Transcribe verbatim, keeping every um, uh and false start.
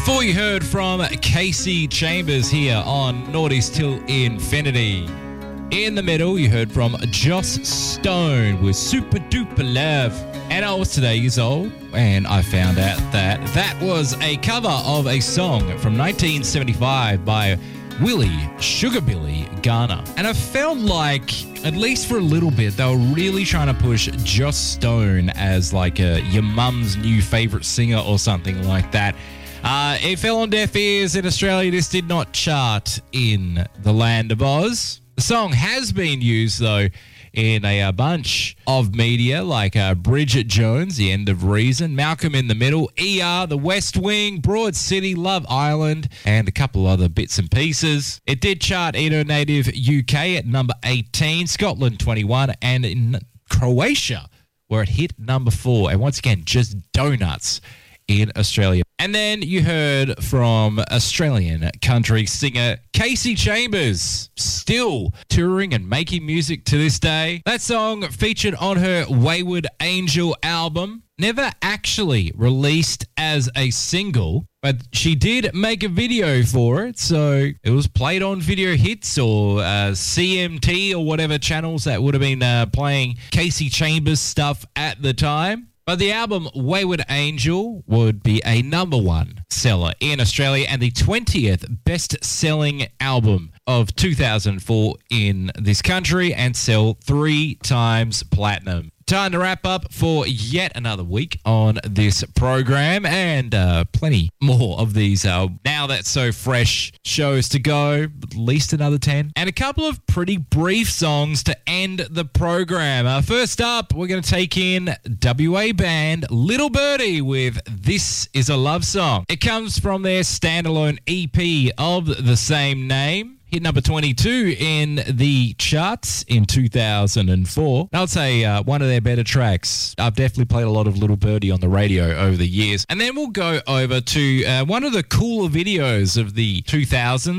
Before you heard from Casey Chambers here on Naughties Till Infinity. In the middle, you heard from Joss Stone with Super Duper Love. And I was today years old, and I found out that that was a cover of a song from nineteen seventy-five by Willie Sugarbilly Garner. And I felt like, at least for a little bit, they were really trying to push Joss Stone as like a, your mum's new favourite singer or something like that. Uh, it fell on deaf ears in Australia. This did not chart in the land of Oz. The song has been used, though, in a, a bunch of media like uh, Bridget Jones, The End of Reason, Malcolm in the Middle, E R, The West Wing, Broad City, Love Island, and a couple other bits and pieces. It did chart in her native U K at number eighteen, Scotland twenty-one, and in Croatia, where it hit number four. And once again, just donuts in Australia. And then you heard from Australian country singer Casey Chambers, still touring and making music to this day. That song featured on her Wayward Angel album, never actually released as a single, but she did make a video for it, so it was played on Video Hits or uh, C M T or whatever channels that would have been uh, playing Casey Chambers stuff at the time. But the album Wayward Angel would be a number one seller in Australia and the twentieth best-selling album of two thousand four in this country and sell three times platinum. Time to wrap up for yet another week on this program, and uh, plenty more of these uh, Now That's So Fresh shows to go, at least another ten, and a couple of pretty brief songs to end the program. Uh, first up, we're going to take in W A band Little Birdie with This Is a Love Song. It comes from their standalone E P of the same name. Hit number twenty-two in the charts in two thousand four. I would say uh, one of their better tracks. I've definitely played a lot of Little Birdie on the radio over the years. And then we'll go over to uh, one of the cooler videos of the two thousands.